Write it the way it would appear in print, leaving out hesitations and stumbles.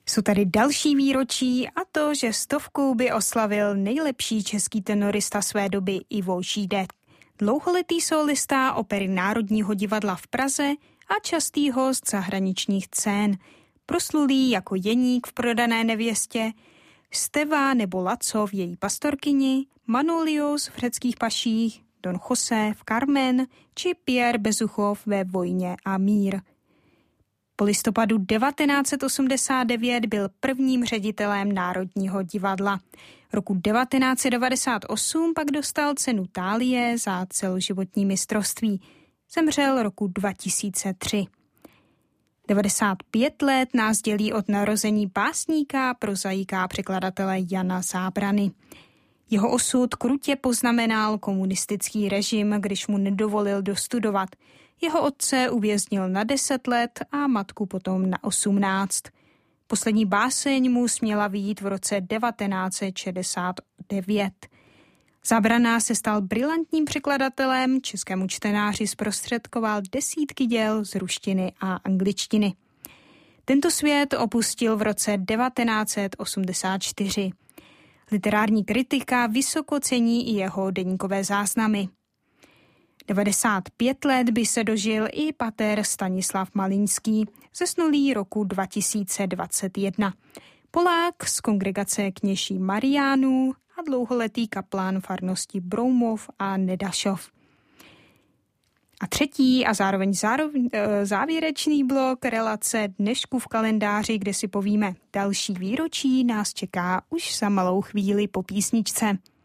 Jsou tady další výročí a to, že 100 by oslavil nejlepší český tenorista své doby Ivo Žídek. Dlouholetý solista Opery Národního divadla v Praze a častý host zahraničních scén. Proslulý jako Jeník v Prodané nevěstě, Steva nebo Laco v Její pastorkyni, Manolius v Řeckých paších, Don José v Carmen či Pierre Bezuchov ve Vojně a mír. Po listopadu 1989 byl prvním ředitelem Národního divadla. Roku 1998 pak dostal cenu Thálie za celoživotní mistrovství. Zemřel roku 2003. 95 let nás dělí od narození básníka, prozaika a překladatele Jana Zábrany. Jeho osud krutě poznamenal komunistický režim, když mu nedovolil dostudovat. Jeho otce uvěznil na 10 let a matku potom na 18. Poslední báseň mu směla vyjít v roce 1969. Zábrana se stal brilantním překladatelem, českému čtenáři zprostředkoval desítky děl z ruštiny a angličtiny. Tento svět opustil v roce 1984. Literární kritika vysoko cení i jeho deníkové záznamy. 95 let by se dožil i pater Stanislav Maliňský, zesnulý roku 2021. Polák z kongregace kněží Mariánů a dlouholetý kaplán farnosti Broumov a Nedašov. A třetí a zároveň závěrečný blok relace Dnešku v kalendáři, kde si povíme další výročí, nás čeká už za malou chvíli po písničce.